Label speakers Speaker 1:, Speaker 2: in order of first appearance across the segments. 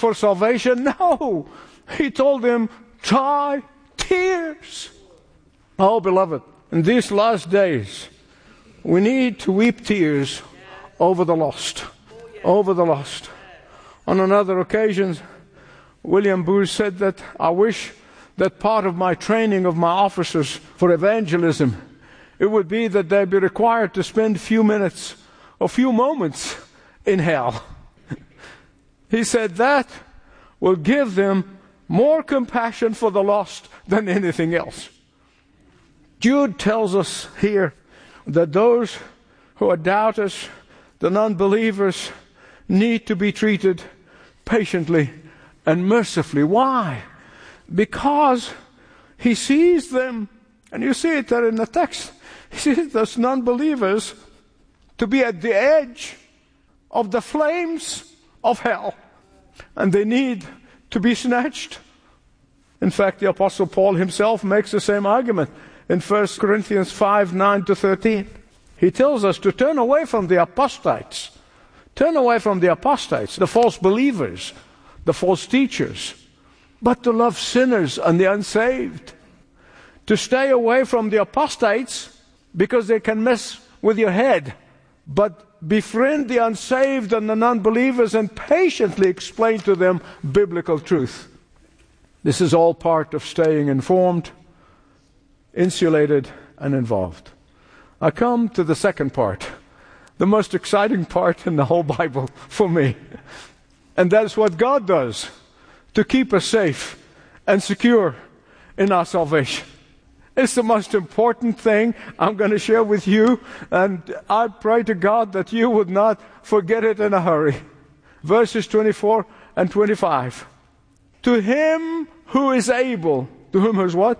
Speaker 1: for salvation? No. He told them, try tears. Oh, beloved, in these last days, we need to weep tears over the lost. Over the lost. On another occasion, William Booth said that I wish that part of my training of my officers for evangelism, it would be that they be required to spend few minutes or few moments in hell. He said that will give them more compassion for the lost than anything else. Jude tells us here that those who are doubters, the non-believers, need to be treated patiently and mercifully. Why? Because he sees them, and you see it there in the text, he sees those non-believers to be at the edge of the flames of hell, and they need to be snatched. In fact, the Apostle Paul himself makes the same argument in 1 Corinthians 5:9-13. He tells us to turn away from the apostates. Turn away from the apostates, the false believers, the false teachers, but to love sinners and the unsaved. To stay away from the apostates because they can mess with your head, but befriend the unsaved and the non-believers and patiently explain to them biblical truth. This is all part of staying informed, insulated, and involved. I come to the second part, the most exciting part in the whole Bible for me. And that's what God does to keep us safe and secure in our salvation. It's the most important thing I'm going to share with you, and I pray to God that you would not forget it in a hurry. Verses 24 and 25. To him who is able, to whom who's what?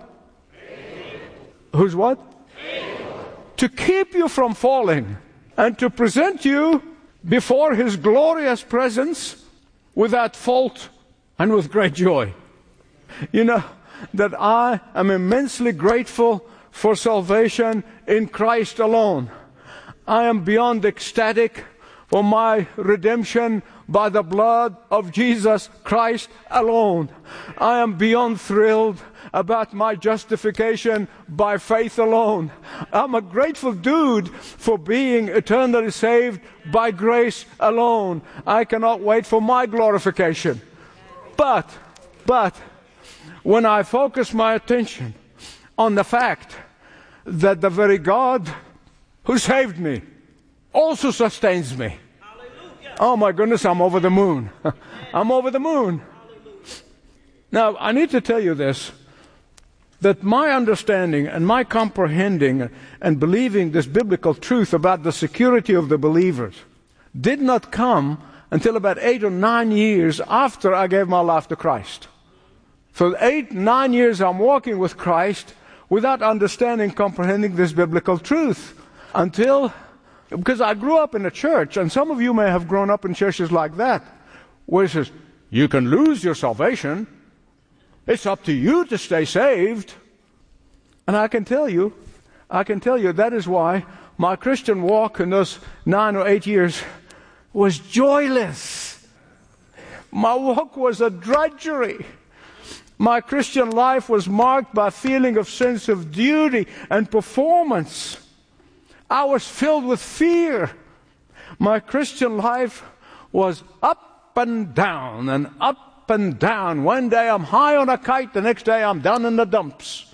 Speaker 1: Able. Who's what? Able. To keep you from falling and to present you before his glorious presence without fault and with great joy. You know that I am immensely grateful for salvation in Christ alone. I am beyond ecstatic for my redemption by the blood of Jesus Christ alone. I am beyond thrilled about my justification by faith alone. I'm a grateful dude for being eternally saved by grace alone. I cannot wait for my glorification. But when I focus my attention on the fact that the very God who saved me also sustains me. Hallelujah. Oh my goodness, I'm over the moon. I'm over the moon. Hallelujah. Now, I need to tell you this, that my understanding and my comprehending and believing this biblical truth about the security of the believers did not come until about 8 or 9 years after I gave my life to Christ. For 8, 9 years I'm walking with Christ without understanding, comprehending this biblical truth. Because I grew up in a church, and some of you may have grown up in churches like that, where it says, you can lose your salvation. It's up to you to stay saved. And I can tell you that is why my Christian walk in those 9 or 8 years was joyless. My walk was a drudgery. My Christian life was marked by a feeling of sense of duty and performance. I was filled with fear. My Christian life was up and down and up and down. One day I'm high on a kite, the next day I'm down in the dumps.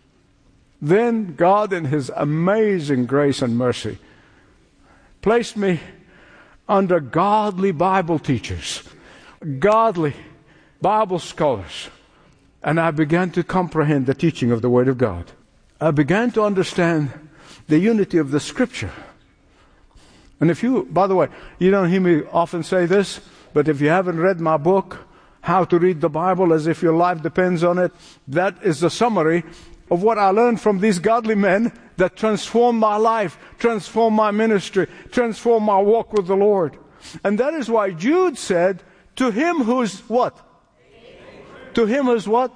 Speaker 1: Then God, in his amazing grace and mercy, placed me under godly Bible teachers, godly Bible scholars. And I began to comprehend the teaching of the Word of God. I began to understand the unity of the Scripture. And by the way, you don't hear me often say this, but if you haven't read my book, How to Read the Bible as If Your Life Depends on It, that is the summary of what I learned from these godly men that transformed my life, transformed my ministry, transformed my walk with the Lord. And that is why Jude said, to him who's what? To him who's what?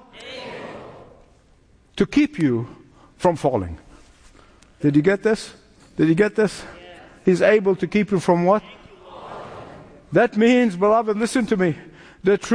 Speaker 1: To keep you from falling. Did you get this? Did you get this? He's able to keep you from what? That means, beloved, listen to me. The truth